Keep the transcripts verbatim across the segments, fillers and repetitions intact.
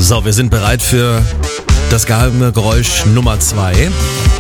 So, wir sind bereit für das geheime Geräusch Nummer zwei.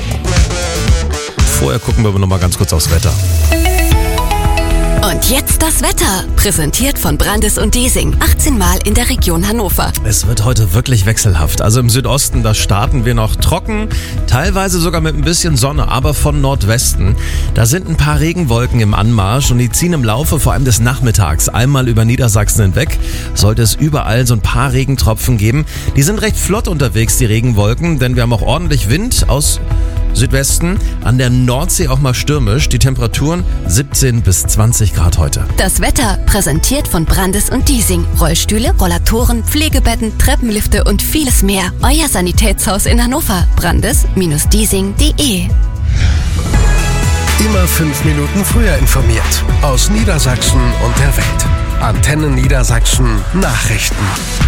Vorher gucken wir aber noch mal ganz kurz aufs Wetter. Und jetzt das Wetter, präsentiert von Brandis und Diesing, achtzehn Mal in der Region Hannover. Es wird heute wirklich wechselhaft. Also im Südosten, da starten wir noch trocken, teilweise sogar mit ein bisschen Sonne, aber von Nordwesten. Da sind ein paar Regenwolken im Anmarsch und die ziehen im Laufe vor allem des Nachmittags einmal über Niedersachsen hinweg. Sollte es überall so ein paar Regentropfen geben. Die sind recht flott unterwegs, die Regenwolken, denn wir haben auch ordentlich Wind aus Südwesten, an der Nordsee auch mal stürmisch. Die Temperaturen siebzehn bis zwanzig Grad heute. Das Wetter präsentiert von Brandis und Diesing. Rollstühle, Rollatoren, Pflegebetten, Treppenlifte und vieles mehr. Euer Sanitätshaus in Hannover. Brandis Diesing punkt de. Immer fünf Minuten früher informiert. Aus Niedersachsen und der Welt. Antenne Niedersachsen Nachrichten.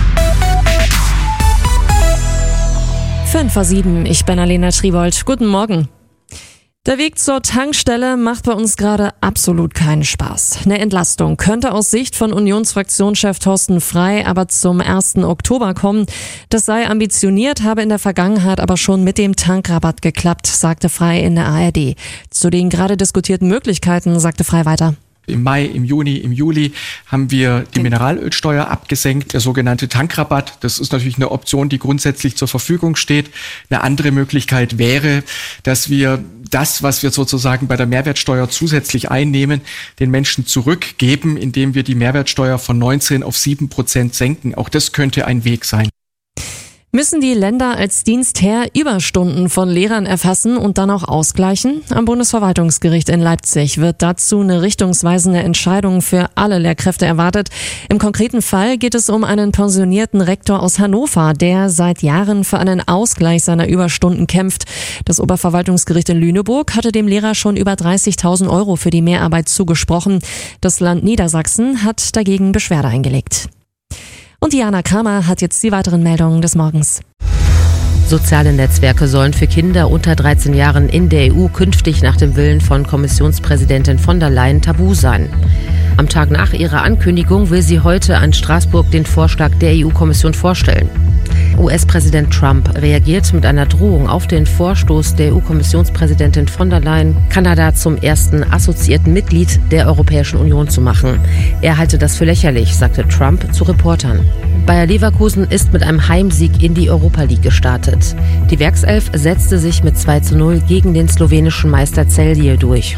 fünf vor sieben, ich bin Alena Tribold. Guten Morgen. Der Weg zur Tankstelle macht bei uns gerade absolut keinen Spaß. Eine Entlastung könnte aus Sicht von Unionsfraktionschef Thorsten Frey aber zum ersten Oktober kommen. Das sei ambitioniert, habe in der Vergangenheit aber schon mit dem Tankrabatt geklappt, sagte Frey in der A R D. Zu den gerade diskutierten Möglichkeiten sagte Frey weiter. Im Mai, im Juni, im Juli haben wir die Mineralölsteuer abgesenkt, der sogenannte Tankrabatt. Das ist natürlich eine Option, die grundsätzlich zur Verfügung steht. Eine andere Möglichkeit wäre, dass wir das, was wir sozusagen bei der Mehrwertsteuer zusätzlich einnehmen, den Menschen zurückgeben, indem wir die Mehrwertsteuer von neunzehn auf sieben Prozent senken. Auch das könnte ein Weg sein. Müssen die Länder als Dienstherr Überstunden von Lehrern erfassen und dann auch ausgleichen? Am Bundesverwaltungsgericht in Leipzig wird dazu eine richtungsweisende Entscheidung für alle Lehrkräfte erwartet. Im konkreten Fall geht es um einen pensionierten Rektor aus Hannover, der seit Jahren für einen Ausgleich seiner Überstunden kämpft. Das Oberverwaltungsgericht in Lüneburg hatte dem Lehrer schon über dreißigtausend Euro für die Mehrarbeit zugesprochen. Das Land Niedersachsen hat dagegen Beschwerde eingelegt. Und Diana Kramer hat jetzt die weiteren Meldungen des Morgens. Soziale Netzwerke sollen für Kinder unter dreizehn Jahren in der E U künftig nach dem Willen von Kommissionspräsidentin von der Leyen tabu sein. Am Tag nach ihrer Ankündigung will sie heute an Straßburg den Vorschlag der E U-Kommission vorstellen. U S-Präsident Trump reagiert mit einer Drohung auf den Vorstoß der E U-Kommissionspräsidentin von der Leyen, Kanada zum ersten assoziierten Mitglied der Europäischen Union zu machen. Er halte das für lächerlich, sagte Trump zu Reportern. Bayer Leverkusen ist mit einem Heimsieg in die Europa League gestartet. Die Werkself setzte sich mit zwei zu null gegen den slowenischen Meister Celje durch.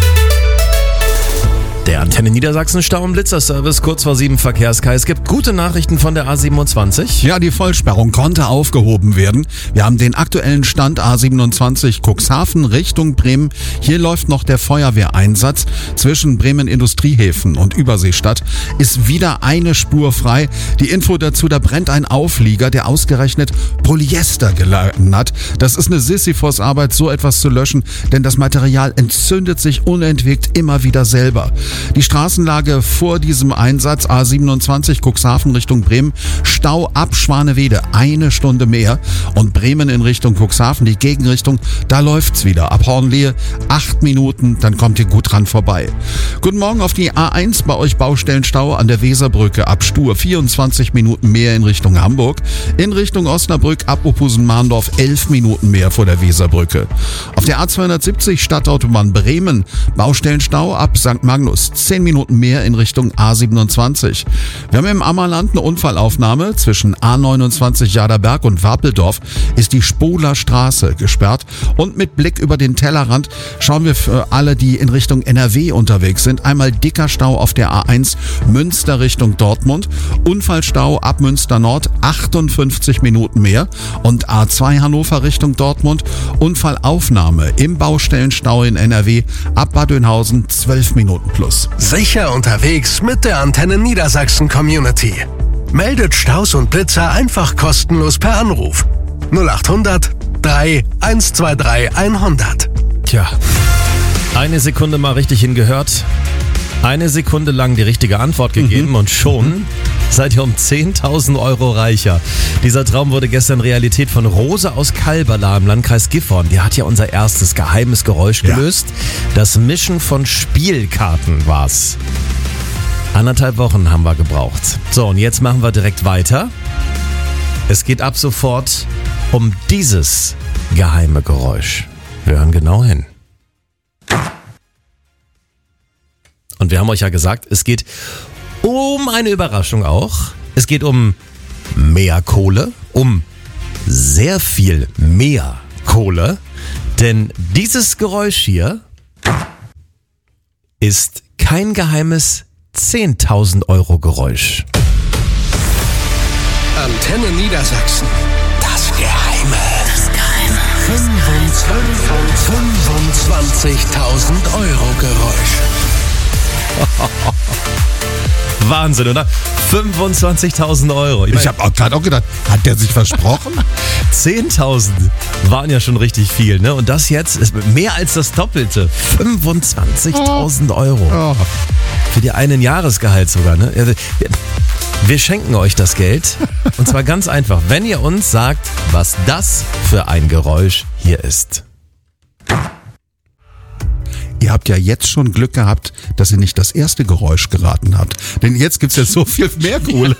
Der Antenne Niedersachsen Stau- und Blitzerservice kurz vor sieben Verkehrskais. Es gibt gute Nachrichten von der A siebenundzwanzig. Ja, die Vollsperrung konnte aufgehoben werden. Wir haben den aktuellen Stand A siebenundzwanzig Cuxhaven Richtung Bremen. Hier läuft noch der Feuerwehreinsatz. Zwischen Bremen Industriehäfen und Überseestadt ist wieder eine Spur frei. Die Info dazu, da brennt ein Auflieger, der ausgerechnet Polyester geladen hat. Das ist eine Sisyphos-Arbeit, so etwas zu löschen, denn das Material entzündet sich unentwegt immer wieder selber. Die Straßenlage vor diesem Einsatz A siebenundzwanzig Cuxhaven Richtung Bremen, Stau ab Schwanewede eine Stunde mehr und Bremen in Richtung Cuxhaven, die Gegenrichtung, da läuft's wieder. Ab Hornlehe acht Minuten, dann kommt ihr gut dran vorbei. Guten Morgen auf die A eins, bei euch Baustellenstau an der Weserbrücke ab Stur, vierundzwanzig Minuten mehr in Richtung Hamburg. In Richtung Osnabrück ab Opusen-Mahndorf elf Minuten mehr vor der Weserbrücke. Auf der A zweihundertsiebzig Stadtautobahn Bremen, Baustellenstau ab Sankt Magnus, zehn Minuten mehr in Richtung A siebenundzwanzig. Wir haben im Ammerland eine Unfallaufnahme. Zwischen A neunundzwanzig Jaderberg und Wapeldorf ist die Spoler Straße gesperrt. Und mit Blick über den Tellerrand schauen wir für alle, die in Richtung N R W unterwegs sind, einmal dicker Stau auf der A eins Münster Richtung Dortmund. Unfallstau ab Münster Nord, achtundfünfzig Minuten mehr. Und A zwei Hannover Richtung Dortmund. Unfallaufnahme im Baustellenstau in N R W ab Bad Oeynhausen, zwölf Minuten plus. Sicher unterwegs mit der Antenne Niedersachsen Community. Meldet Staus und Blitzer einfach kostenlos per Anruf. null achthundert drei eins zwei drei hundert. Tja, eine Sekunde mal richtig hingehört, eine Sekunde lang die richtige Antwort gegeben mhm. und schon seid ihr um zehntausend Euro reicher. Dieser Traum wurde gestern Realität von Rose aus Kalberla im Landkreis Gifhorn. Die hat ja unser erstes geheimes Geräusch gelöst. Ja. Das Mischen von Spielkarten war's. Anderthalb Wochen haben wir gebraucht. So, und jetzt machen wir direkt weiter. Es geht ab sofort um dieses geheime Geräusch. Wir hören genau hin. Und wir haben euch ja gesagt, es geht um eine Überraschung auch. Es geht um mehr Kohle, um sehr viel mehr Kohle. Denn dieses Geräusch hier ist kein geheimes zehntausend Euro Geräusch. Antenne Niedersachsen. Das Geheime. Das Geheime. fünfundzwanzigtausend Euro Geräusch. Wahnsinn, oder? fünfundzwanzigtausend Euro. Ich habe auch gerade auch gedacht, hat der sich versprochen? zehntausend waren ja schon richtig viel, ne? Und das jetzt ist mehr als das Doppelte. fünfundzwanzigtausend Euro. Oh. Für die einen Jahresgehalt sogar, ne? Wir schenken euch das Geld. Und zwar ganz einfach, wenn ihr uns sagt, was das für ein Geräusch hier ist. Ihr habt ja jetzt schon Glück gehabt, dass ihr nicht das erste Geräusch geraten habt. Denn jetzt gibt's ja so viel mehr Kohle.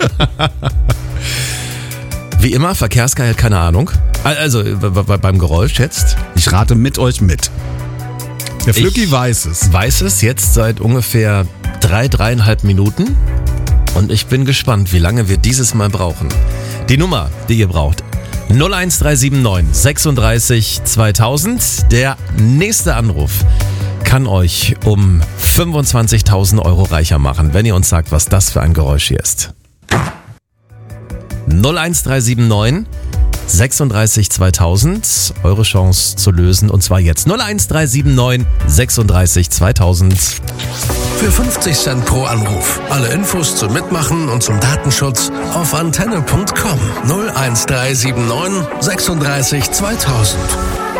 Wie immer, Verkehrsgeil, keine Ahnung. Also beim Geräusch jetzt. Ich rate mit euch mit. Der Flücki ich weiß es. weiß es jetzt seit ungefähr drei, dreieinhalb Minuten. Und ich bin gespannt, wie lange wir dieses Mal brauchen. Die Nummer, die ihr braucht. null eins drei sieben neun sechsunddreißig zweitausend. Der nächste Anruf kann euch um fünfundzwanzigtausend Euro reicher machen, wenn ihr uns sagt, was das für ein Geräusch hier ist. null eins drei sieben neun sechsunddreißig zweitausend. Eure Chance zu lösen und zwar jetzt. null eins drei sieben neun sechsunddreißig zweitausend. Für fünfzig Cent pro Anruf. Alle Infos zum Mitmachen und zum Datenschutz auf antenne punkt com. null eins drei sieben neun sechsunddreißig zweitausend.